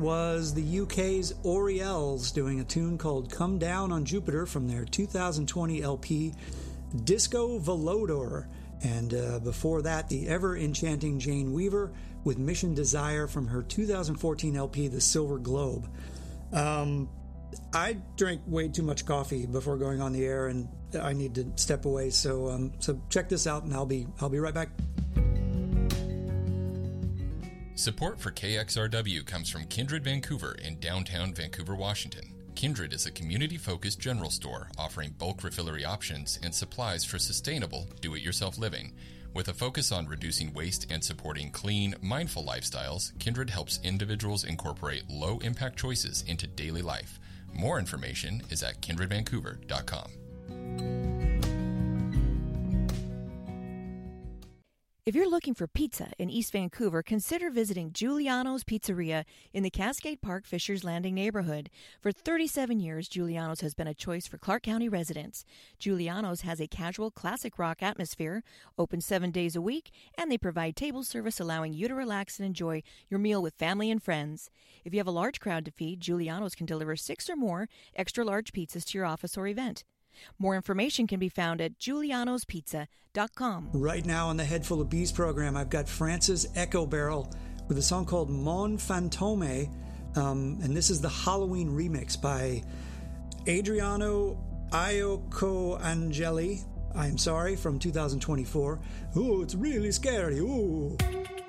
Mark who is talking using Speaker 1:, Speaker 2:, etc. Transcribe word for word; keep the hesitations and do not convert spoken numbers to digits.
Speaker 1: Was the U K's Oriels doing a tune called Come Down on Jupiter from their two thousand twenty L P Disco Volodor. And uh, before that, the ever-enchanting Jane Weaver with Mission Desire from her two thousand fourteen L P The Silver Globe. Um, I drank way too much coffee before going on the air, and I need to step away. So, um, so check this out, and I'll be I'll be right back.
Speaker 2: Support for K X R W comes from Kindred Vancouver in downtown Vancouver, Washington. Kindred is a community-focused general store offering bulk refillery options and supplies for sustainable, do-it-yourself living. With a focus on reducing waste and supporting clean, mindful lifestyles, Kindred helps individuals incorporate low-impact choices into daily life. More information is at kindred vancouver dot com.
Speaker 3: If you're looking for pizza in East Vancouver, consider visiting Giuliano's Pizzeria in the Cascade Park Fishers Landing neighborhood. For thirty-seven years, Giuliano's has been a choice for Clark County residents. Giuliano's has a casual classic rock atmosphere, open seven days a week, and they provide table service allowing you to relax and enjoy your meal with family and friends. If you have a large crowd to feed, Giuliano's can deliver six or more extra large pizzas to your office or event. More information can be found at giulianos pizza dot com.
Speaker 1: Right now on the Head Full of Bees program, I've got Francis Echo Barrel with a song called Mon Fantome, um, and this is the Halloween remix by Adriano Iocco Angeli. I'm sorry, from two thousand twenty-four. Ooh, it's really scary. Ooh.